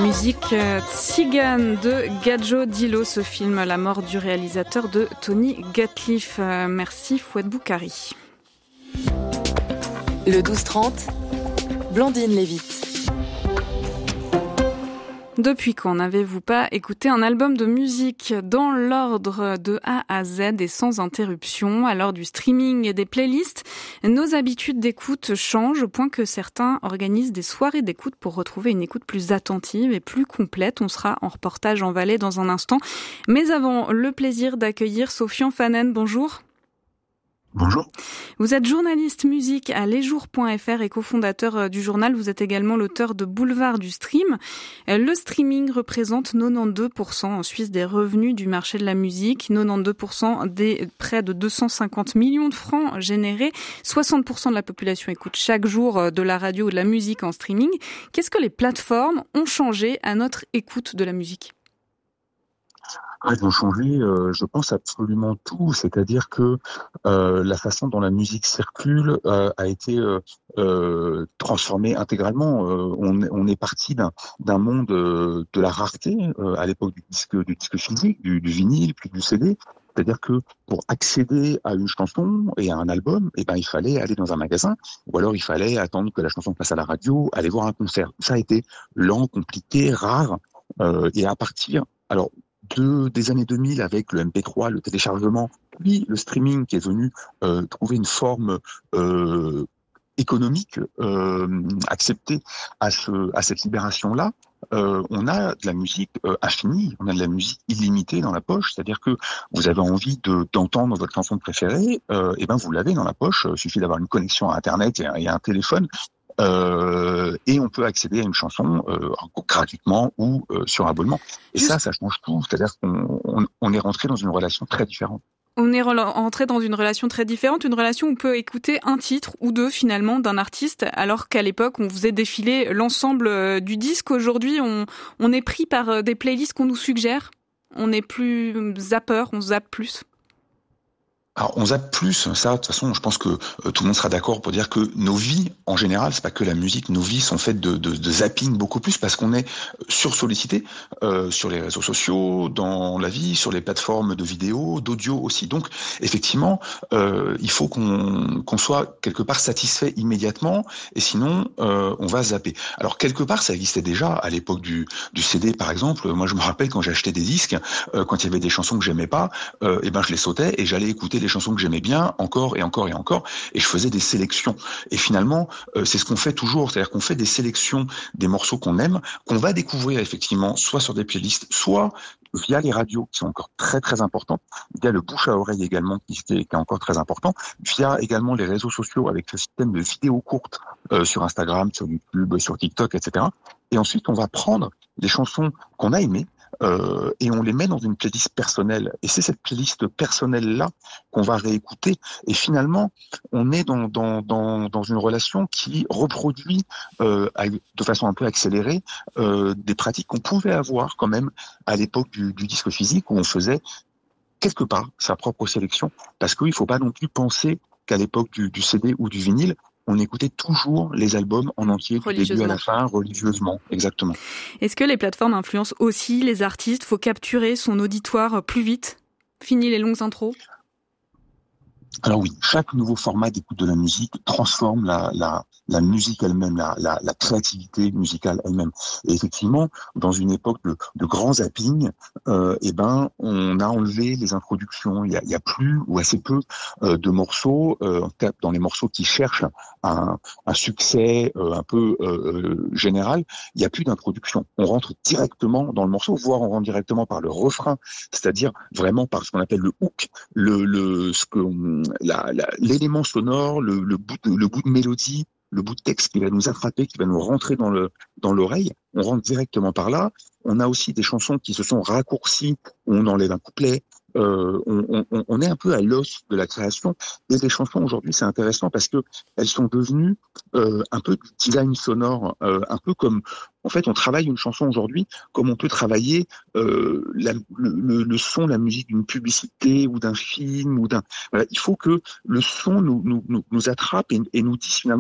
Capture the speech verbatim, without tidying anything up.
Musique Tzigane de Gadjo Dilo, ce film, la mort du réalisateur de Tony Gatliff. Merci Fouad Boukari. Le douze trente, Blandine Lévite. Depuis quand n'avez-vous pas écouté un album de musique dans l'ordre de A à Z et sans interruption? À l'heure du streaming et des playlists, nos habitudes d'écoute changent au point que certains organisent des soirées d'écoute pour retrouver une écoute plus attentive et plus complète. On sera en reportage en Valais dans un instant. Mais avant, le plaisir d'accueillir Sofian Fanen. Bonjour. Bonjour. Vous êtes journaliste musique à lesjours point f r et cofondateur du journal. Vous êtes également l'auteur de Boulevard du Stream. Le streaming représente quatre-vingt-douze pour cent en Suisse des revenus du marché de la musique, quatre-vingt-douze pour cent des près de deux cent cinquante millions de francs générés. soixante pour cent de la population écoute chaque jour de la radio ou de la musique en streaming. Qu'est-ce que les plateformes ont changé à notre écoute de la musique ? Elles ont changé, euh, je pense, absolument tout. C'est-à-dire que euh, la façon dont la musique circule euh, a été euh, euh, transformée intégralement. Euh, on, on est parti d'un, d'un monde euh, de la rareté euh, à l'époque du disque, du disque physique, du, du vinyle, puis du C D. C'est-à-dire que pour accéder à une chanson et à un album, eh ben il fallait aller dans un magasin, ou alors il fallait attendre que la chanson passe à la radio, aller voir un concert. Ça a été lent, compliqué, rare, euh, et à partir, alors de, des années deux mille avec le M P trois, le téléchargement, puis le streaming qui est venu euh, trouver une forme euh, économique euh, acceptée à ce à cette libération-là. Euh, on a de la musique euh, infinie, on a de la musique illimitée dans la poche, c'est-à-dire que vous avez envie de, d'entendre votre chanson préférée, euh, et ben vous l'avez dans la poche, il suffit d'avoir une connexion à Internet et un, et un téléphone, euh, et on peut accéder à une chanson euh, gratuitement ou euh, sur abonnement. Et Juste... ça, ça change tout, c'est-à-dire qu'on on, on est rentré dans une relation très différente. On est rentré dans une relation très différente, une relation où on peut écouter un titre ou deux finalement d'un artiste, alors qu'à l'époque on faisait défiler l'ensemble du disque. Aujourd'hui on, on est pris par des playlists qu'on nous suggère, on est plus zappeur, on zappe plus. Alors on zappe plus, ça de toute façon je pense que euh, tout le monde sera d'accord pour dire que nos vies en général, c'est pas que la musique, nos vies sont faites de, de, de zapping beaucoup plus parce qu'on est sursollicité euh, sur les réseaux sociaux, dans la vie, sur les plateformes de vidéos, d'audio aussi. Donc effectivement, euh, il faut qu'on, qu'on soit quelque part satisfait immédiatement et sinon euh, on va zapper. Alors quelque part ça existait déjà à l'époque du, du C D par exemple. Moi je me rappelle quand j'achetais des disques, euh, quand il y avait des chansons que j'aimais pas, euh, et ben je les sautais et j'allais écouter les chansons que j'aimais bien, encore et encore et encore, et je faisais des sélections. Et finalement, euh, c'est ce qu'on fait toujours, c'est-à-dire qu'on fait des sélections des morceaux qu'on aime, qu'on va découvrir effectivement, soit sur des playlists, soit via les radios, qui sont encore très très importantes, via le bouche à oreille également, qui, qui est encore très important, via également les réseaux sociaux avec ce système de vidéos courtes euh, sur Instagram, sur YouTube, sur TikTok, et cetera. Et ensuite, on va prendre les chansons qu'on a aimées, Euh, et on les met dans une playlist personnelle. Et c'est cette playlist personnelle-là qu'on va réécouter. Et finalement, on est dans, dans, dans, dans une relation qui reproduit euh, de façon un peu accélérée euh, des pratiques qu'on pouvait avoir quand même à l'époque du, du disque physique où on faisait quelque part sa propre sélection. Parce qu'il ne faut pas non plus penser qu'à l'époque du, du C D ou du vinyle, on écoutait toujours les albums en entier, du début à la fin, religieusement, exactement. Est-ce que les plateformes influencent aussi les artistes ? Faut capturer son auditoire plus vite ? Fini les longues intros ? Alors oui, chaque nouveau format d'écoute de la musique transforme la, la, la musique elle-même, la, la, la créativité musicale elle-même. Et effectivement, dans une époque de, de grand zapping, euh, eh ben, on a enlevé les introductions. Il y a, il y a plus ou assez peu euh, de morceaux. Euh, dans les morceaux qui cherchent un, un succès euh, un peu euh, général, il n'y a plus d'introduction. On rentre directement dans le morceau, voire on rentre directement par le refrain, c'est-à-dire vraiment par ce qu'on appelle le hook, le, le ce que La, la, l'élément sonore, le, le, bout de, le bout de mélodie, le bout de texte qui va nous attraper, qui va nous rentrer dans, le, dans l'oreille. On rentre directement par là. On a aussi des chansons qui se sont raccourcies, où on enlève un couplet. Euh, on, on, on est un peu à l'os de la création. Et les chansons aujourd'hui, c'est intéressant parce que elles sont devenues euh, un peu du design sonore, euh, un peu comme, en fait, on travaille une chanson aujourd'hui comme on peut travailler euh, la, le, le son, la musique d'une publicité ou d'un film ou d'un. Voilà, il faut que le son nous, nous, nous, nous attrape et, et nous dise finalement